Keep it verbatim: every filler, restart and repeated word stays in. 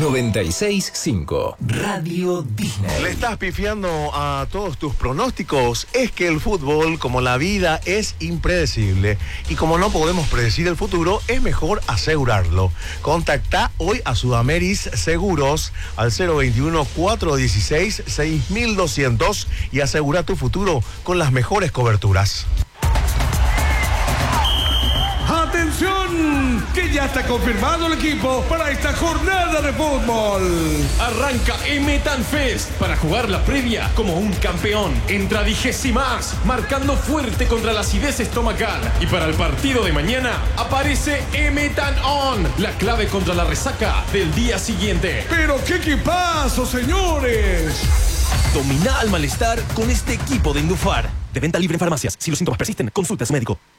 noventa y seis punto cinco Radio Disney. ¿Le estás pifiando a todos tus pronósticos? Es que el fútbol, como la vida, es impredecible. Y como no podemos predecir el futuro, es mejor asegurarlo. Contacta hoy a Sudameris Seguros al cero veintiuno, cuatrocientos dieciséis, seis mil doscientos y asegura tu futuro con las mejores coberturas. ¡Atención! Que ya está confirmado el equipo para esta jornada de fútbol. Arranca Emetan Fest para jugar la previa como un campeón. Entra Digesimas, marcando fuerte contra la acidez estomacal. Y para el partido de mañana aparece Emetan On, la clave contra la resaca del día siguiente. ¡Pero qué equipazo, señores! Domina el malestar con este equipo de Indufar. De venta libre en farmacias. Si los síntomas persisten, consulta a su médico.